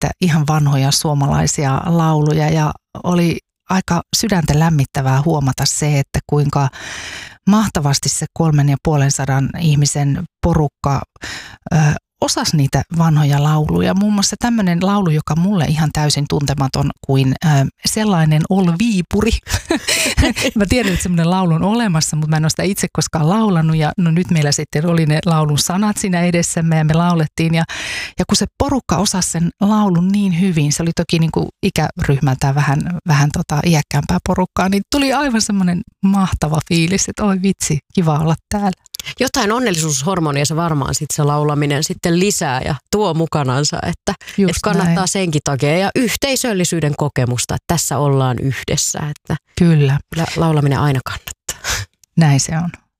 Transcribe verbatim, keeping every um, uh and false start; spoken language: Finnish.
näitä ihan vanhoja suomalaisia lauluja ja oli aika sydäntä lämmittävää huomata se, että kuinka mahtavasti se kolmen ja puolen sadan ihmisen porukka ö, osasi niitä vanhoja lauluja. Muun muassa tämmöinen laulu, joka mulle ihan täysin tuntematon kuin ö, Sellainen ol Viipuri. Mä tiedän, että semmoinen laulu on olemassa, mutta mä en ole sitä itse koskaan laulanut. Ja no nyt meillä sitten oli ne laulun sanat siinä edessämme ja me laulettiin. Ja, ja kun se porukka osasi sen laulun niin hyvin, se oli toki niin kuin ikäryhmältään vähän, vähän tota iäkkäämpää porukkaa, niin tuli aivan semmoinen mahtava fiilis, että oi vitsi, kiva olla täällä. Jotain onnellisuushormonia se varmaan sitten se laulaminen sitten lisää ja tuo mukanansa, että, että kannattaa näin. Senkin takia. Ja yhteisöllisyyden kokemusta, että tässä ollaan yhdessä. Että kyllä. Laulaminen aina kannattaa. Näin se on.